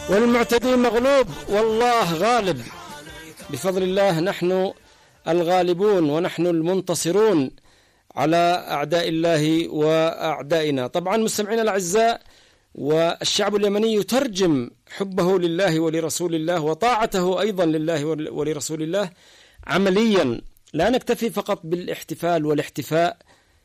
والمعتدي مغلوب والله غالب. بفضل الله نحن الغالبون ونحن المنتصرون على أعداء الله وأعدائنا. طبعا مستمعينا الأعزاء، والشعب اليمني يترجم حبه لله ولرسول الله وطاعته أيضا لله ولرسول الله عمليا. لا نكتفي فقط بالاحتفال والاحتفاء،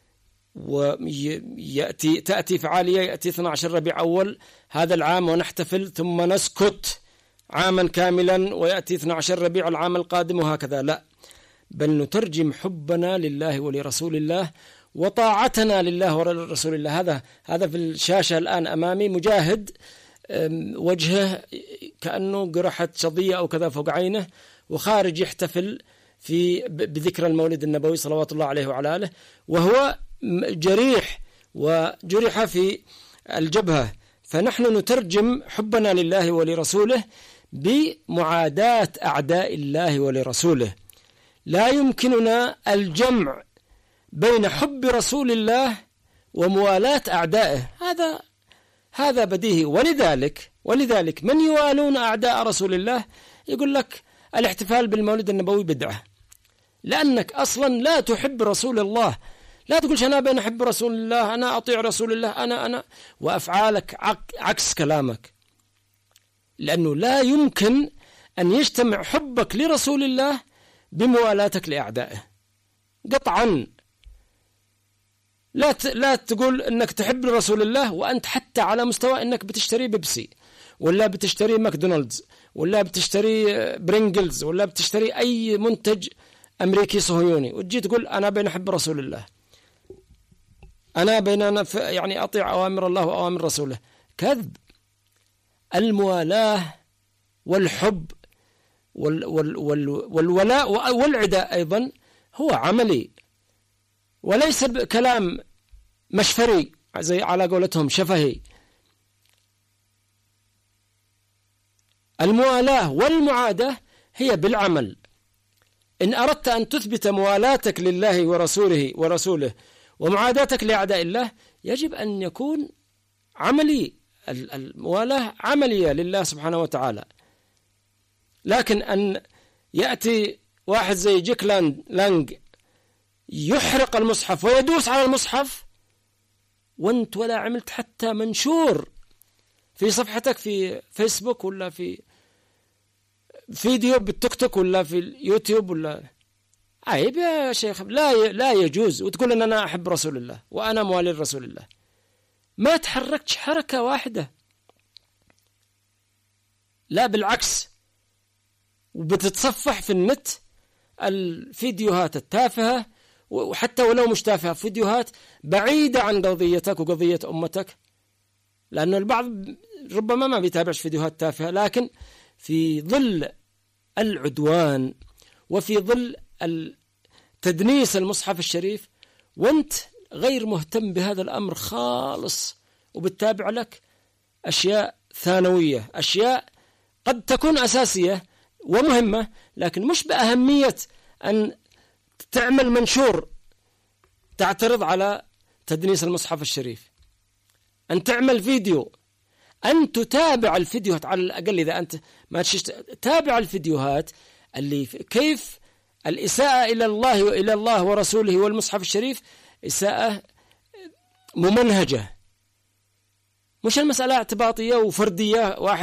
تأتي فعالية، يأتي 12 ربيع أول هذا العام ونحتفل ثم نسكت عاما كاملا ويأتي 12 ربيع العام القادم وهكذا. لا، بل نترجم حبنا لله ولرسول الله وطاعتنا لله ولرسول الله. هذا في الشاشة الآن أمامي مجاهد وجهه كأنه قرحة شظية أو كذا فوق عينه، وخارج يحتفل بذكرى المولد النبوي صلوات الله عليه وعلى آله، وهو جريح وجرح في الجبهة. فنحن نترجم حبنا لله ولرسوله بمعاداة أعداء الله ولرسوله. لا يمكننا الجمع بين حب رسول الله وموالاة أعدائه، هذا بديهي. ولذلك من يوالون أعداء رسول الله يقول لك الاحتفال بالمولد النبوي بدعة، لأنك أصلا لا تحب رسول الله. لا تقولش أنا بين أحب رسول الله، أنا أطيع رسول الله، أنا وأفعالك عكس كلامك، لأنه لا يمكن أن يجتمع حبك لرسول الله بموالاتك لأعدائه قطعا. لا تقول أنك تحب رسول الله وأنت حتى على مستوى أنك بتشتري بيبسي ولا بتشتري ماكدونالدز ولا بتشتري برينجلز ولا بتشتري أي منتج أمريكي صهيوني، وتجي تقول أنا بين أحب رسول الله، أنا بين يعني أطيع أوامر الله وأوامر رسوله. كذب. الموالاة والحب والولاء والعداء أيضا هو عملي وليس كلام مشفري زي على قولتهم شفهي. الموالاة والمعادة هي بالعمل. إن أردت أن تثبت موالاتك لله ورسوله ومعاداتك لأعداء الله يجب أن يكون عملي. الموالاة عملية لله سبحانه وتعالى. لكن أن يأتي واحد زي جيك لانج يحرق المصحف ويدوس على المصحف وانت ولا عملت حتى منشور في صفحتك في فيسبوك ولا في فيديو بالتيك توك ولا في اليوتيوب ولا، عيب يا شيخ. لا يجوز. وتقول ان انا احب رسول الله وانا موالي رسول الله، ما تحركتش حركة واحدة، لا بالعكس، وبتتصفح في النت الفيديوهات التافهة، وحتى ولو مش تافهة فيديوهات بعيدة عن قضيتك وقضية أمتك، لأنه البعض ربما ما بيتابعش فيديوهات تافهة، لكن في ظل العدوان وفي ظل تدنيس المصحف الشريف وانت غير مهتم بهذا الأمر خالص، وبتتابع لك أشياء ثانوية، أشياء قد تكون أساسية ومهمة لكن مش بأهمية أن تعمل منشور تعترض على تدنيس المصحف الشريف، أن تعمل فيديو، أن تتابع الفيديوهات على الأقل. إذا أنت ما تتابع الفيديوهات اللي كيف الإساءة إلى الله ورسوله والمصحف الشريف إساءة ممنهجة، مش المسألة اعتباطية وفردية واحد